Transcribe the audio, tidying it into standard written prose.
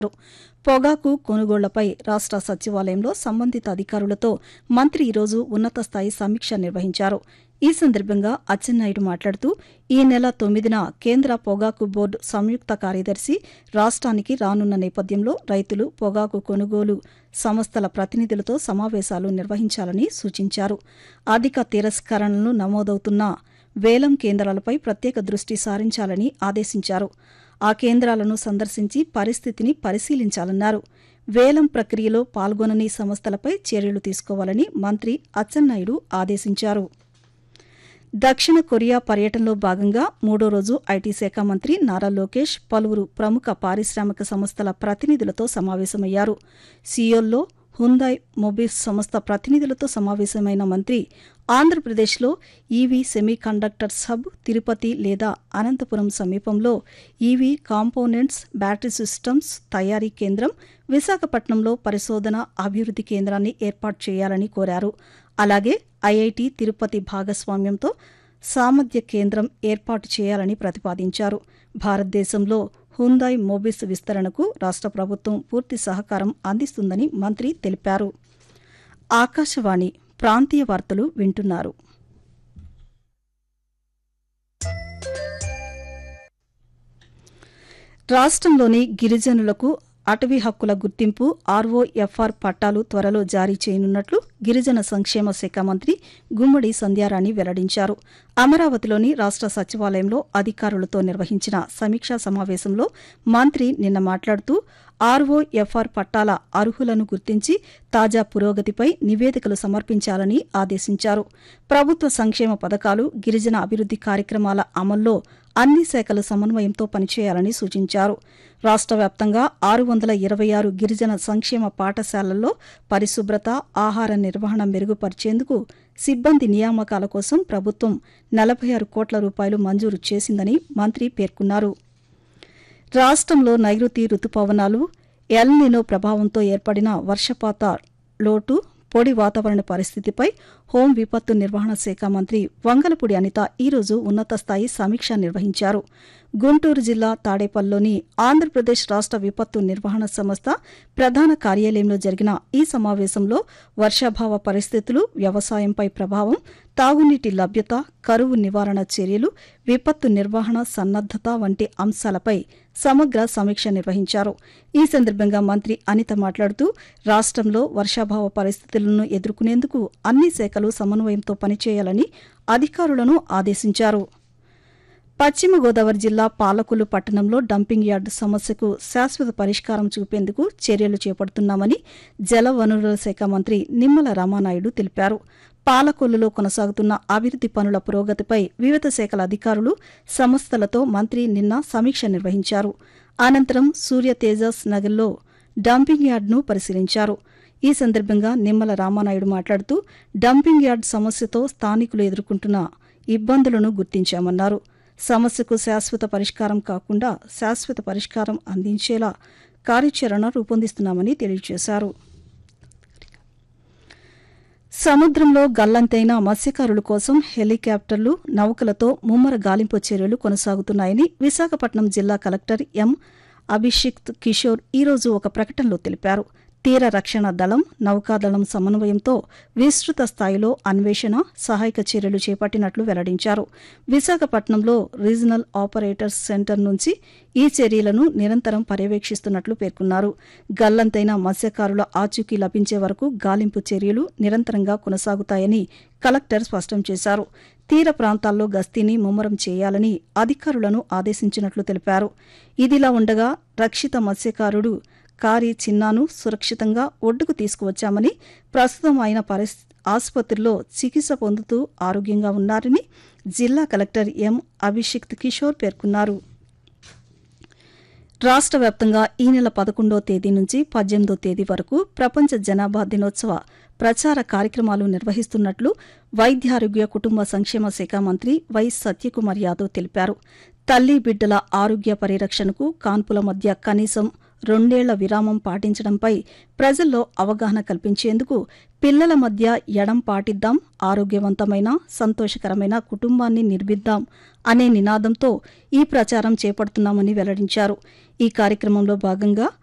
పొగాకు కొనుగోళ్లపై రాష్ట్ర సచివాలయంలో సంబంధిత అధికారులతో మంత్రి ఈరోజు ఉన్నత స్థాయి సమీక్ష నిర్వహించారు. ఈ సందర్భంగా అచ్చెన్నాయుడు మాట్లాడుతూ ఈ నెల 9న కేంద్ర పొగాకు బోర్డు సంయుక్త కార్యదర్శి రాష్ట్రానికి రానున్న నేపథ్యంలో రైతులు, పొగాకు కొనుగోలు సంస్థల ప్రతినిధులతో సమావేశాలు నిర్వహించాలని సూచించారు. అధిక తిరస్కరణలు నమోదవుతున్న వేలం కేంద్రాలపై ప్రత్యేక దృష్టి సారించాలని ఆదేశించారు. ఆ కేంద్రాలను సందర్శించి పరిస్థితిని పరిశీలించాలన్నారు. వేలం ప్రక్రియలో పాల్గొనని సంస్థలపై చర్యలు తీసుకోవాలని మంత్రి అచ్చెన్నాయుడు ఆదేశించారు. దక్షిణ కొరియా పర్యటనలో భాగంగా 3వ రోజు ఐటీ శాఖ మంత్రి నారా లోకేష్ పలువురు ప్రముఖ పారిశ్రామిక సంస్థల ప్రతినిధులతో సమావేశమయ్యారు. సియోల్లో హ్యుందాయ్ మొబిల్స్ సంస్థ ప్రతినిధులతో సమావేశమైన మంత్రి ఆంధ్రప్రదేశ్లో EV semi conductors hub, Tirupati లేదా అనంతపురం సమీపంలో ఈవీ కాంపోనెంట్స్, బ్యాటరీ సిస్టమ్స్ తయారీ కేంద్రం, విశాఖపట్నంలో పరిశోధన అభివృద్ధి కేంద్రాన్ని ఏర్పాటు చేయాలని కోరారు. అలాగే ఐఐటి తిరుపతి భాగస్వామ్యంతో సామర్థ్య కేంద్రం ఏర్పాటు చేయాలని ప్రతిపాదించారు. భారతదేశంలో హ్యుందాయ్ మొబిల్స్ విస్తరణకు రాష్ట్ర ప్రభుత్వం పూర్తి సహకారం అందిస్తుందని మంత్రి తెలిపారు. ఆకాశవాణి ప్రాంతీయ వార్తలు వింటున్నారు. రాష్ట్రంలోని గిరిజనులకు అటవీ హక్కుల గుర్తింపు ఆర్ఓఎఫ్ఆర్ పట్టాలు త్వరలో జారీ చేయనున్నట్లు గిరిజన సంక్షేమ శాఖ మంత్రి గుమ్మడి సంధ్యారాణి వెల్లడించారు. అమరావతిలోని రాష్ట్ర సచివాలయంలో అధికారులతో నిర్వహించిన సమీక్షా సమావేశంలో మంత్రి నిన్న మాట్లాడుతూ ఆర్ఓఎఫ్ఆర్ పట్టాల అర్హులను గుర్తించి తాజా పురోగతిపై నివేదికలు సమర్పించాలని ఆదేశించారు. ప్రభుత్వ సంక్షేమ పథకాలు, గిరిజన అభివృద్ధి కార్యక్రమాల అమల్లో అన్ని శాఖలు సమన్వయంతో పనిచేయాలని సూచించారు. రాష్ట్ర వ్యాప్తంగా 626 గిరిజన సంక్షేమ పాఠశాలల్లో పరిశుభ్రత, ఆహార నిర్వహణ మెరుగుపరిచేందుకు సిబ్బంది నియామకాల కోసం ప్రభుత్వం 46 కోట్ల రూపాయలు మంజూరు చేసిందని మంత్రి పేర్కొన్నారు. రాష్ట్రంలో నైరుతి రుతుపవనాలు, ఎల్ నినో ప్రభావంతో ఏర్పడిన వర్షపాత లోటు, పొడి వాతావరణ పరిస్థితిపై హోం విపత్తు నిర్వహణ శాఖ మంత్రి వంగలపూడి అనిత ఈరోజు ఉన్నత స్థాయి సమీక్ష నిర్వహించారు. గుంటూరు జిల్లా తాడేపల్లిలోని ఆంధ్రప్రదేశ్ రాష్ట్ర విపత్తు నిర్వహణ సంస్థ ప్రధాన కార్యాలయంలో జరిగిన ఈ సమావేశంలో వర్షాభావ పరిస్థితులు, వ్యవసాయంపై ప్రభావం, తాగునీటి లభ్యత, కరువు నివారణ చర్యలు, విపత్తు నిర్వహణ సన్నద్దత వంటి అంశాలపై సమగ్ర సమీక్ష నిర్వహించారు. ఈ సందర్భంగా మంత్రి అనిత మాట్లాడుతూ రాష్ట్రంలో వర్షాభావ పరిస్థితులను ఎదుర్కొనేందుకు అన్ని శాఖలు సమన్వయంతో పనిచేయాలని అధికారులను ఆదేశించారు. పశ్చిమ గోదావరి జిల్లా పాలకొల్లు పట్టణంలో డంపింగ్ యార్డు సమస్యకు శాశ్వత పరిష్కారం చూపేందుకు చర్యలు చేపడుతున్నామని జలవనరుల శాఖ మంత్రి నిమ్మల రామానాయుడు తెలిపారు. పాలకొల్లులో కొనసాగుతున్న అభివృద్ధి పనుల పురోగతిపై వివిధ శాఖల అధికారులు, సంస్థలతో మంత్రి నిన్న సమీక్ష నిర్వహించారు. అనంతరం సూర్య తేజస్ నగర్లో డంపింగ్ యార్డును పరిశీలించారు. ఈ సందర్భంగా నిమ్మల రామానాయుడు మాట్లాడుతూ డంపింగ్ యార్డు సమస్యతో స్థానికులు ఎదుర్కొంటున్న ఇబ్బందులను గుర్తించామన్నారు. సమస్యకు శాశ్వత పరిష్కారం కాకుండా శాశ్వత పరిష్కారం అందించేలా కార్యాచరణ రూపొందిస్తున్నామని తెలియజేశారు. సముద్రంలో గల్లంతైన మత్స్యకారుల కోసం హెలికాప్టర్లు, నౌకలతో ముమ్మర గాలింపు చర్యలు కొనసాగుతున్నాయని విశాఖపట్నం జిల్లా కలెక్టర్ ఎం. అభిషిక్త్ కిషోర్ ఈరోజు ఒక ప్రకటనలో తెలిపారు. తీర రక్షణ దళం, నౌకాదళం సమన్వయంతో విస్తృత స్థాయిలో అన్వేషణ, సహాయక చర్యలు చేపట్టినట్లు వెల్లడించారు. విశాఖపట్నంలో రీజనల్ ఆపరేటర్స్ సెంటర్ నుంచి ఈ చర్యలను నిరంతరం పర్యవేక్షిస్తున్నట్లు పేర్కొన్నారు. గల్లంతైన మత్స్యకారుల ఆచూకీ లభించే వరకు గాలింపు చర్యలు నిరంతరంగా కొనసాగుతాయని కలెక్టర్ స్పష్టం చేశారు. తీర ప్రాంతాల్లో గస్తీని ముమ్మరం చేయాలని అధికారులను ఆదేశించినట్లు తెలిపారు. ఇదిలా ఉండగా రక్షిత మత్స్యకారుడు కారి చిన్నాను సురక్షితంగా ఒడ్డుకు తీసుకువచ్చామని, ప్రస్తుతం ఆయన ఆసుపత్రిలో చికిత్స పొందుతూ ఆరోగ్యంగా ఉన్నారని జిల్లా కలెక్టర్ ఎం. అభిషిక్త్ కిషోర్ పేర్కొన్నారు. రాష్ట్ర వ్యాప్తంగా ఈ నెల 11వ తేదీ నుంచి 18వ తేదీ వరకు ప్రపంచ జనాభా దినోత్సవ ప్రచార కార్యక్రమాలు నిర్వహిస్తున్నట్లు వైద్యారోగ్య కుటుంబ సంక్షేమ శాఖ మంత్రి వై. సత్యకుమార్ యాదవ్ తెలిపారు. తల్లి బిడ్డల ఆరోగ్య పరిరక్షణకు కాన్పుల మధ్య కనీసం 2 ఏళ్ల విరామం పాటించడంపై ప్రజల్లో అవగాహన కల్పించేందుకు పిల్లల మధ్య ఎడం పాటిద్దాం, ఆరోగ్యవంతమైన, సంతోషకరమైన కుటుంబాన్ని నిర్మిద్దాం అనే నినాదంతో ఈ ప్రచారం చేపడుతున్నామని వెల్లడించారు. ఈ కార్యక్రమంలో భాగంగా